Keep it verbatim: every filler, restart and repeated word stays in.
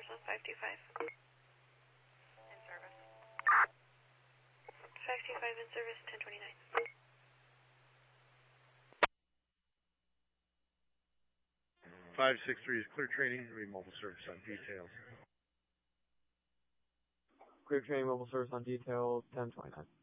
one five two five. In service. five two five in service, ten twenty-nine. five six three is clear training, read mobile service on details. Clear training, mobile service on details, ten twenty-nine.